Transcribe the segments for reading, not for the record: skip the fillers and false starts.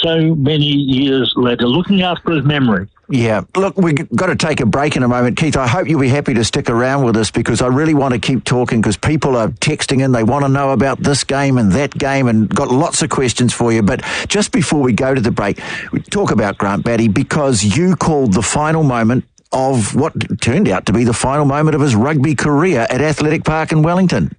so many years later, looking after his memory. Yeah. Look, we've got to take a break in a moment. Keith, I hope you'll be happy to stick around with us because I really want to keep talking because people are texting in. They want to know about this game and that game and got lots of questions for you. But just before we go to the break, we talk about Grant Batty because you called the final moment of what turned out to be the final moment of his rugby career at Athletic Park in Wellington.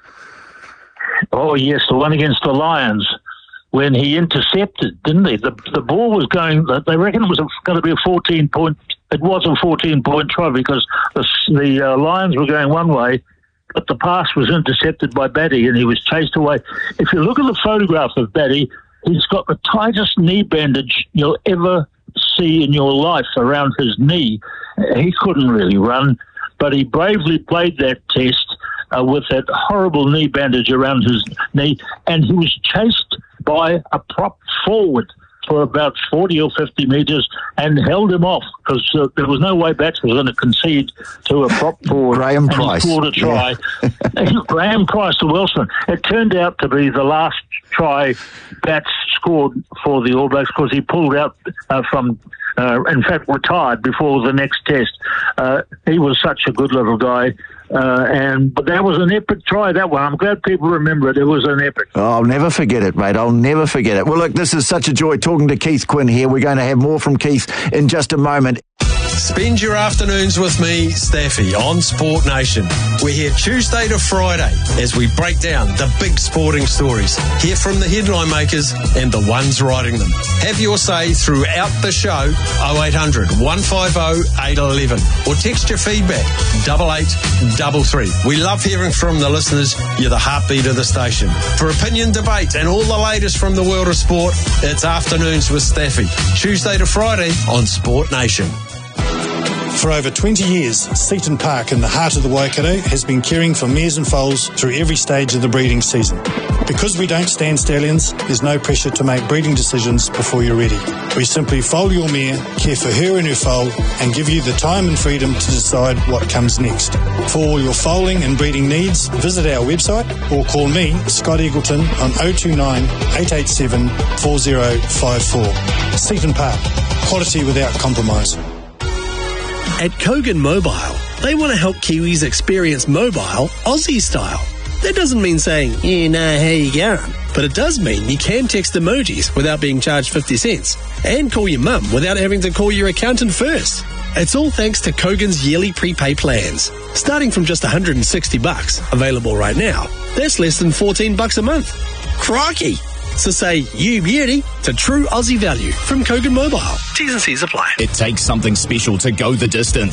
Oh, yes, the one against the Lions. When he intercepted, didn't he? The ball was going, they reckon it was going to be a 14-point, it was a 14-point try because the Lions were going one way, but the pass was intercepted by Batty and he was chased away. If you look at the photograph of Batty, he's got the tightest knee bandage you'll ever see in your life around his knee. He couldn't really run, but he bravely played that test with that horrible knee bandage around his knee, and he was chased by a prop forward for about 40 or 50 metres and held him off because there was no way Bats was going to concede to a prop forward. Graham Price. He scored a try. Yeah. Graham Price, the Welshman. It turned out to be the last try Bats scored for the All Blacks because he pulled out from in fact, retired before the next test. He was such a good little guy. But that was an epic try, that one. I'm glad people remember it. It was an epic. Oh, I'll never forget it, mate. I'll never forget it. Well, look, this is such a joy talking to Keith Quinn here. We're going to have more from Keith in just a moment. Spend your afternoons with me, Staffy, on Sport Nation. We're here Tuesday to Friday as we break down the big sporting stories, hear from the headline makers and the ones writing them. Have your say throughout the show, 0800 150 811, or text your feedback, 8833. We love hearing from the listeners. You're the heartbeat of the station. For opinion, debate and all the latest from the world of sport, it's Afternoons with Staffy, Tuesday to Friday on Sport Nation. For over 20 years, Seaton Park in the heart of the Waikato has been caring for mares and foals through every stage of the breeding season. Because we don't stand stallions, there's no pressure to make breeding decisions before you're ready. We simply foal your mare, care for her and her foal, and give you the time and freedom to decide what comes next. For all your foaling and breeding needs, visit our website or call me, Scott Eagleton, on 029 887 4054. Seaton Park, quality without compromise. At Kogan Mobile, they want to help Kiwis experience mobile Aussie style. That doesn't mean saying, you know how you going, but it does mean you can text emojis without being charged 50 cents and call your mum without having to call your accountant first. It's all thanks to Kogan's yearly prepay plans. Starting from just $160, available right now, that's less than $14 a month. Crikey! So say you beauty to true Aussie value from Kogan Mobile. T's and C's apply. It takes something special to go the distance.